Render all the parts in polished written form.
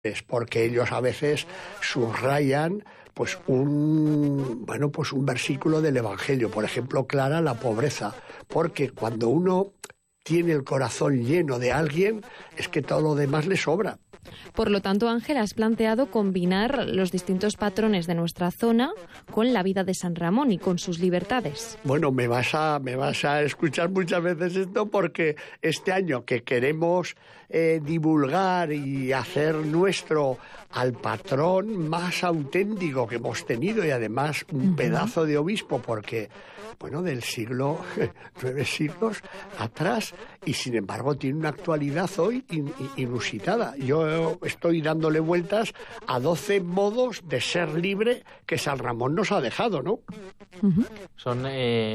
porque ellos a veces subrayan pues un versículo del Evangelio, por ejemplo, Clara, la pobreza, porque cuando uno tiene el corazón lleno de alguien, es que todo lo demás le sobra. Por lo tanto, Ángel, has planteado combinar los distintos patrones de nuestra zona con la vida de San Ramón y con sus libertades. Bueno, me vas a escuchar muchas veces esto, porque este año que queremos divulgar y hacer nuestro al patrón más auténtico que hemos tenido, y además un pedazo de obispo, porque del siglo, 9 siglos atrás, y sin embargo tiene una actualidad hoy inusitada. Yo estoy dándole vueltas a 12 modos de ser libre que San Ramón nos ha dejado, ¿no? Son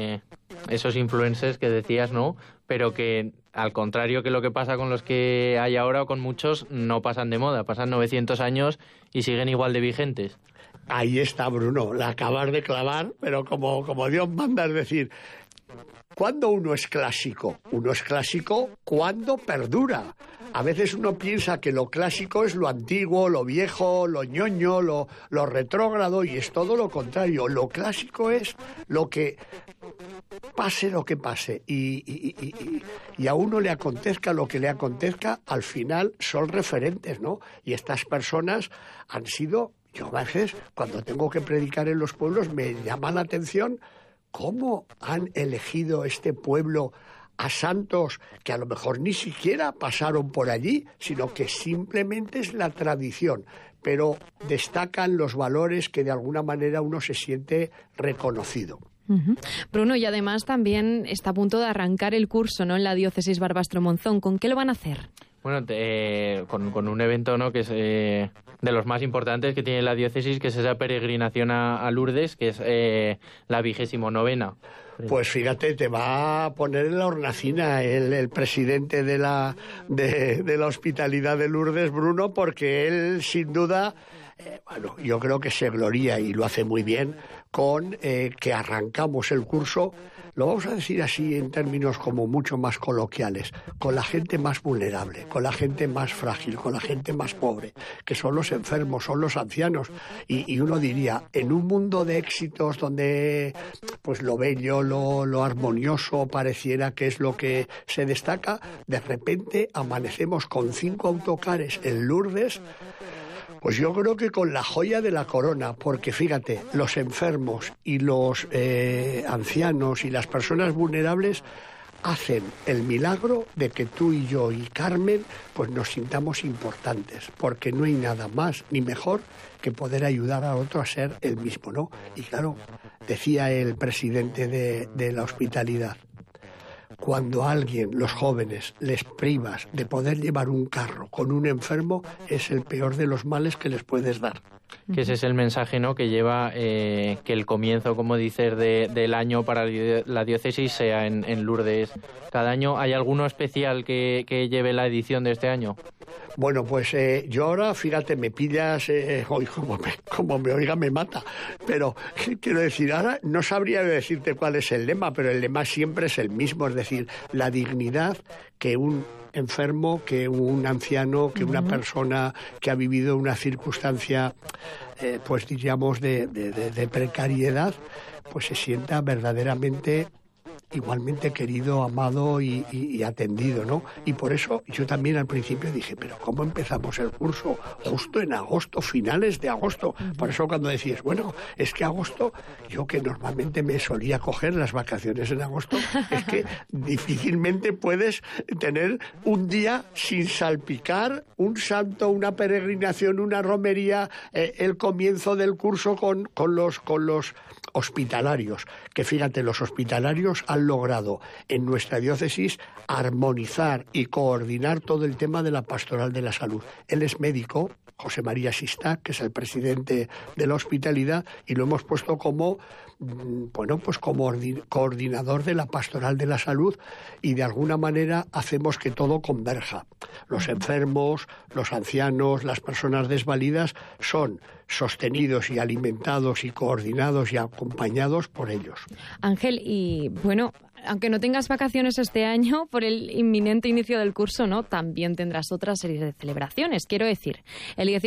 esos influencers que decías, ¿no? Pero que, al contrario que lo que pasa con los que hay ahora, o con muchos, no pasan de moda, pasan 900 años y siguen igual de vigentes. Ahí está, Bruno, la acabas de clavar, pero como Dios manda, es decir, ¿cuándo uno es clásico? Uno es clásico cuando perdura. A veces uno piensa que lo clásico es lo antiguo, lo viejo, lo ñoño, lo retrógrado, y es todo lo contrario. Lo clásico es lo que pase lo que pase, y a uno le acontezca lo que le acontezca, al final son referentes, ¿no? Y estas personas han sido... Yo a veces, cuando tengo que predicar en los pueblos, me llama la atención cómo han elegido este pueblo a santos que a lo mejor ni siquiera pasaron por allí, sino que simplemente es la tradición, pero destacan los valores que de alguna manera uno se siente reconocido. Bruno, y además también está a punto de arrancar el curso, ¿no?, en la diócesis Barbastro-Monzón. ¿Con qué lo van a hacer? Bueno, con un evento, ¿no?, que es de los más importantes que tiene la diócesis, que es esa peregrinación a Lourdes, que es la 29ª. Pues fíjate, te va a poner en la hornacina el presidente de la Hospitalidad de Lourdes, Bruno, porque él, sin duda, yo creo que se gloría, y lo hace muy bien, con que arrancamos el curso, lo vamos a decir así en términos como mucho más coloquiales, con la gente más vulnerable, con la gente más frágil, con la gente más pobre, que son los enfermos, son los ancianos. Y uno diría, en un mundo de éxitos donde pues lo bello, lo armonioso pareciera que es lo que se destaca, de repente amanecemos con 5 autocares en Lourdes. Pues yo creo que con la joya de la corona, porque fíjate, los enfermos y los ancianos y las personas vulnerables hacen el milagro de que tú y yo y Carmen pues nos sintamos importantes, porque no hay nada más ni mejor que poder ayudar a otro a ser el mismo, ¿no? Y claro, decía el presidente de la Hospitalidad, cuando a alguien, los jóvenes, les privas de poder llevar un carro con un enfermo, es el peor de los males que les puedes dar. Que ese es el mensaje, ¿no?, que lleva que el comienzo, como dices, del año para la diócesis sea en Lourdes cada año. ¿Hay alguno especial que lleve la edición de este año? Bueno, pues yo ahora, fíjate, me pillas, hoy como me oiga me mata, pero quiero decir, ahora no sabría decirte cuál es el lema, pero el lema siempre es el mismo, es decir, la dignidad que un enfermo, que un anciano, que una persona que ha vivido una circunstancia, pues diríamos, de precariedad, pues se sienta verdaderamente igualmente querido, amado y atendido, ¿no? Y por eso yo también al principio dije, pero ¿cómo empezamos el curso? Justo en agosto, finales de agosto. Por eso cuando decías, bueno, es que agosto, yo que normalmente me solía coger las vacaciones en agosto, es que difícilmente puedes tener un día sin salpicar un santo, una peregrinación, una romería, el comienzo del curso con los hospitalarios, que fíjate, los hospitalarios han logrado en nuestra diócesis armonizar y coordinar todo el tema de la pastoral de la salud. Él es médico, José María Sistac, que es el presidente de la Hospitalidad, y lo hemos puesto como como coordinador de la pastoral de la salud, y de alguna manera hacemos que todo converja. Los enfermos, los ancianos, las personas desvalidas son sostenidos y alimentados y coordinados y acompañados por ellos. Ángel, y bueno, aunque no tengas vacaciones este año por el inminente inicio del curso, ¿no? También tendrás otra serie de celebraciones. Quiero decir, el